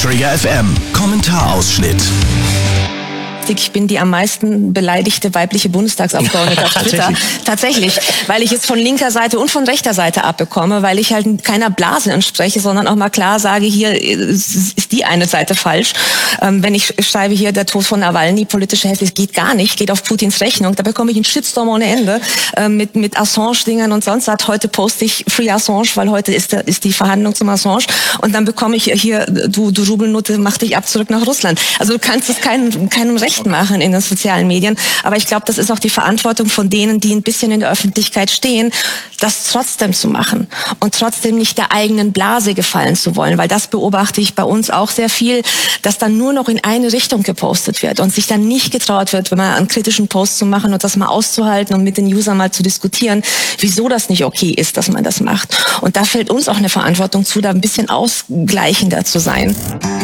Trigger FM Kommentarausschnitt. Ich bin die am meisten beleidigte weibliche Bundestagsabgeordnete auf Twitter. Tatsächlich, weil ich es von linker Seite und von rechter Seite abbekomme, weil ich halt keiner Blase entspreche, sondern auch mal klar sage, hier ist die eine Seite falsch. Wenn ich schreibe hier, der Tod von Nawalny, politische Hilfe, geht gar nicht, geht auf Putins Rechnung, da bekomme ich einen Shitstorm ohne Ende mit Assange-Dingern und sonst was. Heute poste ich Free Assange, weil heute ist die Verhandlung zum Assange und dann bekomme ich hier, du Rubelnutte, mach dich ab zurück nach Russland. Also du kannst es keinem Recht machen in den sozialen Medien. Aber ich glaube, das ist auch die Verantwortung von denen, die ein bisschen in der Öffentlichkeit stehen, das trotzdem zu machen und trotzdem nicht der eigenen Blase gefallen zu wollen, weil das beobachte ich bei uns auch sehr viel, dass dann nur noch in eine Richtung gepostet wird und sich dann nicht getraut wird, wenn man einen kritischen Post zu machen und das mal auszuhalten und mit den Usern mal zu diskutieren, wieso das nicht okay ist, dass man das macht. Und da fällt uns auch eine Verantwortung zu, da ein bisschen ausgleichender zu sein.